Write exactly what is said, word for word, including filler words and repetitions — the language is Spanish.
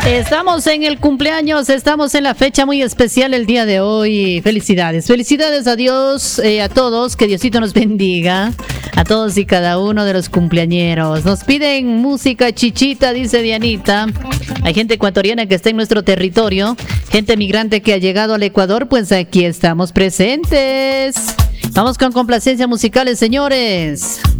Estamos en el cumpleaños, estamos en la fecha muy especial el día de hoy. Felicidades, felicidades a Dios, eh, a todos, que Diosito nos bendiga, a todos y cada uno de los cumpleañeros. Nos piden música chichita, dice Dianita. Hay gente ecuatoriana que está en nuestro territorio, gente migrante que ha llegado al Ecuador, pues aquí estamos presentes. Vamos con complacencias musicales, señores.